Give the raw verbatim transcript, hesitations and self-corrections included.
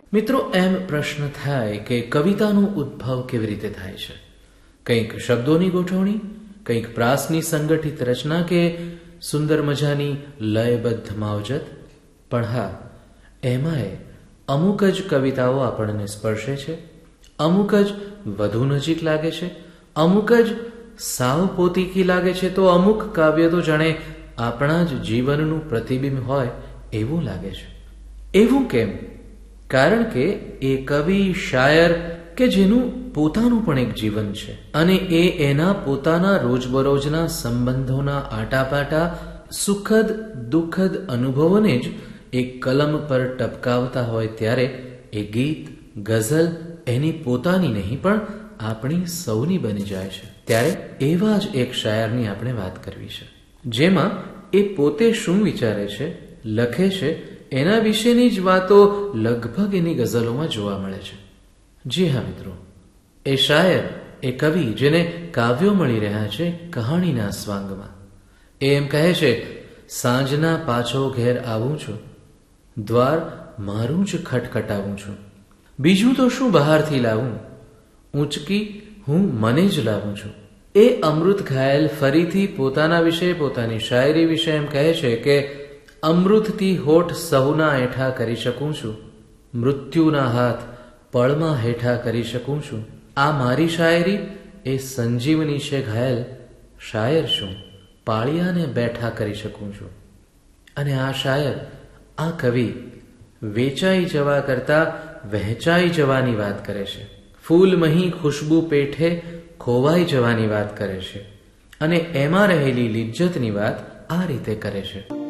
મિત્રો, એમ પ્રશ્ન થાય કે કવિતાનો ઉદ્ભવ કેવી રીતે થાય છે? કંઈક શબ્દોની ગોઠવણી, કંઈક પ્રાસની સંગઠિત રચના કે સુંદર મજાની લયબદ્ધ માવજત? પણ હા, એમાંય અમુક જ કવિતાઓ આપણને સ્પર્શે છે, અમુક જ વધુ નજીક લાગે છે, અમુક જ સાવ પોતીકી લાગે છે, તો અમુક કાવ્ય તો જાણે આપણા જ જીવનનું પ્રતિબિંબ હોય એવું લાગે છે. એવું કેમ? કારણ કે એ કવિ, શાયર કે જેનું પોતાનું પણ એક જીવન છે અને એ એના પોતાના રોજબરોજના સંબંધોના આટાપાટા, સુખદ દુઃખદ અનુભવોને જ એક કલમ પર ટપકાવતા હોય ત્યારે એ ગીત, ગઝલ એની પોતાની નહીં પણ આપણી સૌની બની જાય છે. ત્યારે એવા જ એક શાયરની આપણે વાત કરવી છે, જેમાં એ પોતે શું વિચારે છે, લખે છે, એના વિશેની જ વાતો લગભગ એની ગઝલોમાં જોવા મળે છે. જી હા મિત્રો, એ શાયર, એ કવિ જેને કાવ્યો મળી રહ્યા છે કહાણીના સ્વાંગમાં. એ એમ કહે છે, સાંજના પાછો ઘેર આવું છું, દ્વાર મારું જ ખટખટાવું છું, બીજું તો શું બહારથી લાવું, ઊંચકી હું મને જ લાવું છું. એ અમૃત ઘાયલ ફરીથી પોતાના વિશે, પોતાની શાયરી વિશે એમ કહે છે કે અમૃતથી હોઠ સહુના હેઠા કરી શકું છું, મૃત્યુના હાથ પળમાં હેઠા કરી શકું છું. આ મારી શાયરી એ સંજીવની છે ઘાયલ, શાયર શું પાળિયાને બેઠા કરી શકું છું. અને આ શાયર, આ કવિ વેચાઈ જવા કરતા વહેંચાઈ જવાની વાત કરે છે, ફૂલ મહી ખુશ્બુ પેઠે ખોવાઈ જવાની વાત કરે છે અને એમાં રહેલી લિજ્જતની વાત આ રીતે કરે છે.